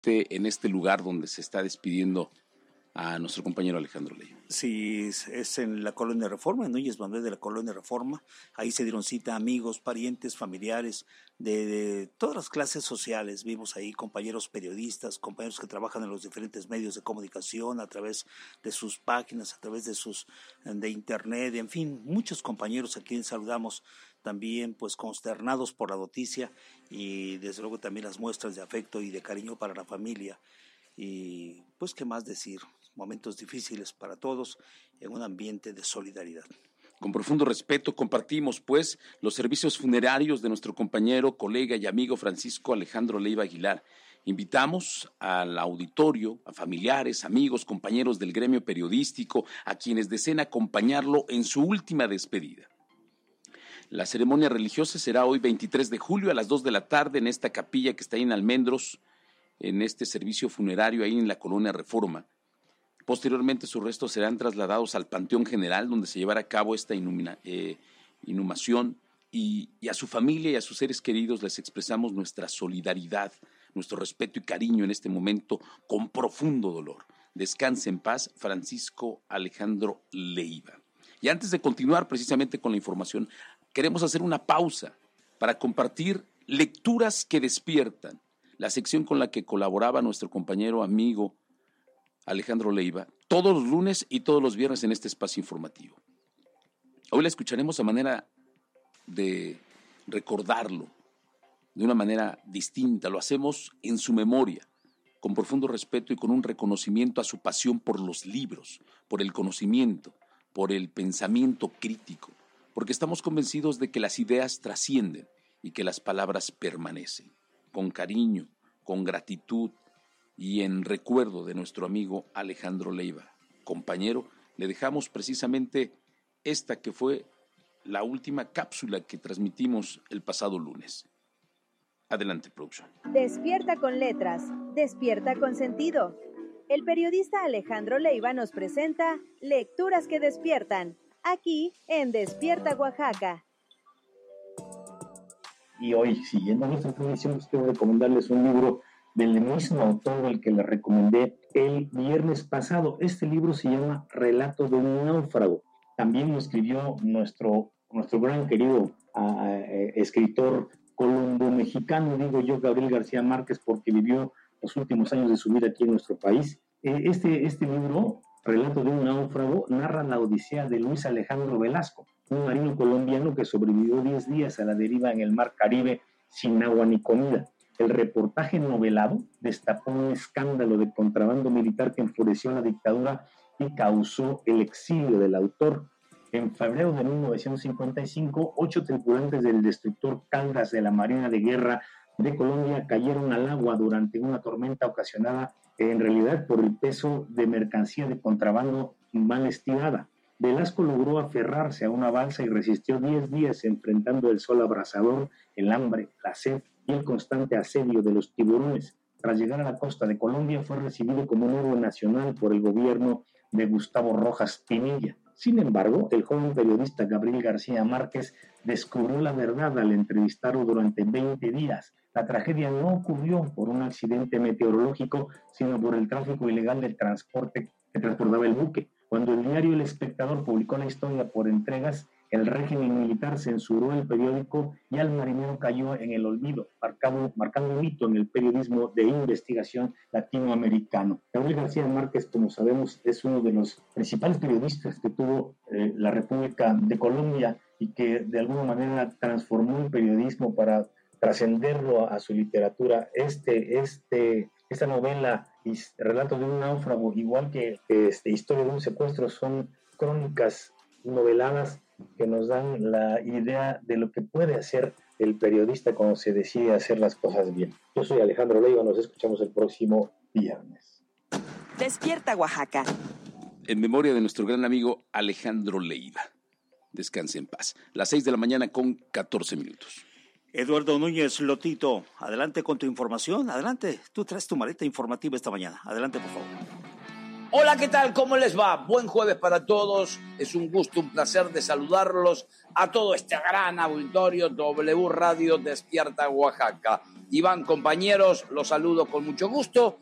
en este lugar donde se está despidiendo a nuestro compañero Alejandro Leiva. Sí, es en la Colonia Reforma, en Núñez Manuel de la Colonia Reforma. Ahí se dieron cita amigos, parientes, familiares de todas las clases sociales. Vimos ahí compañeros periodistas, compañeros que trabajan en los diferentes medios de comunicación, a través de sus páginas, a través de internet, en fin, muchos compañeros a quienes saludamos también pues consternados por la noticia y desde luego también las muestras de afecto y de cariño para la familia. Y pues qué más decir, momentos difíciles para todos en un ambiente de solidaridad. Con profundo respeto compartimos pues los servicios funerarios de nuestro compañero, colega y amigo Francisco Alejandro Leiva Aguilar. Invitamos al auditorio, a familiares, amigos, compañeros del gremio periodístico, a quienes deseen acompañarlo en su última despedida. La ceremonia religiosa será hoy 23 de julio a las 2 de la tarde en esta capilla que está ahí en Almendros, en este servicio funerario ahí en la Colonia Reforma. Posteriormente sus restos serán trasladados al Panteón General, donde se llevará a cabo esta inhumación, y a su familia y a sus seres queridos les expresamos nuestra solidaridad, nuestro respeto y cariño en este momento con profundo dolor. Descanse en paz, Francisco Alejandro Leiva. Y antes de continuar precisamente con la información, queremos hacer una pausa para compartir lecturas que despiertan, la sección con la que colaboraba nuestro compañero amigo Alejandro Leiva, todos los lunes y todos los viernes en este espacio informativo. Hoy la escucharemos a manera de recordarlo, de una manera distinta. Lo hacemos en su memoria, con profundo respeto y con un reconocimiento a su pasión por los libros, por el conocimiento, por el pensamiento crítico, porque estamos convencidos de que las ideas trascienden y que las palabras permanecen. Con cariño, con gratitud y en recuerdo de nuestro amigo Alejandro Leiva, compañero, le dejamos precisamente esta que fue la última cápsula que transmitimos el pasado lunes. Adelante, producción. Despierta con letras, despierta con sentido. El periodista Alejandro Leiva nos presenta Lecturas que despiertan, aquí en Despierta Oaxaca. Y hoy, siguiendo nuestra tradición, quiero recomendarles un libro del mismo autor al que les recomendé el viernes pasado. Este libro se llama Relato de un náufrago. También lo escribió nuestro gran querido escritor colombo-mexicano, digo yo, Gabriel García Márquez, porque vivió los últimos años de su vida aquí en nuestro país. Este libro, Relato de un náufrago, narra la odisea de Luis Alejandro Velasco, un marino colombiano que sobrevivió 10 días a la deriva en el mar Caribe sin agua ni comida. El reportaje novelado destapó un escándalo de contrabando militar que enfureció a la dictadura y causó el exilio del autor. En febrero de 1955, 8 tripulantes del destructor Caldas de la Marina de Guerra de Colombia cayeron al agua durante una tormenta ocasionada en realidad por el peso de mercancía de contrabando mal estimada. Velasco logró aferrarse a una balsa y resistió 10 días enfrentando el sol abrasador, el hambre, la sed y el constante asedio de los tiburones. Tras llegar a la costa de Colombia, fue recibido como un héroe nacional por el gobierno de Gustavo Rojas Pinilla. Sin embargo, el joven periodista Gabriel García Márquez descubrió la verdad al entrevistarlo durante 20 días. La tragedia no ocurrió por un accidente meteorológico, sino por el tráfico ilegal del transporte que transportaba el buque. Cuando el diario El Espectador publicó la historia por entregas, el régimen militar censuró el periódico y al marinero cayó en el olvido, marcando un hito en el periodismo de investigación latinoamericano. Gabriel García Márquez, como sabemos, es uno de los principales periodistas que tuvo la República de Colombia y que de alguna manera transformó el periodismo para trascenderlo a su literatura. Esta novela y Relato de un náufrago, igual que Historia de un secuestro, son crónicas noveladas que nos dan la idea de lo que puede hacer el periodista cuando se decide hacer las cosas bien. Yo soy Alejandro Leiva, nos escuchamos el próximo viernes. Despierta Oaxaca. En memoria de nuestro gran amigo Alejandro Leiva. Descanse en paz. Las 6 de la mañana con 14 minutos. Eduardo Núñez Lotito, adelante con tu información. Adelante, tú traes tu maleta informativa esta mañana. Adelante, por favor. Hola, ¿qué tal? ¿Cómo les va? Buen jueves para todos. Es un gusto, un placer de saludarlos a todo este gran auditorio W Radio Despierta Oaxaca. Iván, compañeros, los saludo con mucho gusto.